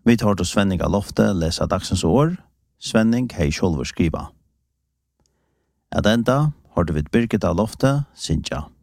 Vi tar til Svenning av Lofte lesa dagsens år. Svenning hei sjolver skriva. At enda har du vid Birgit av Lofte, Sintja.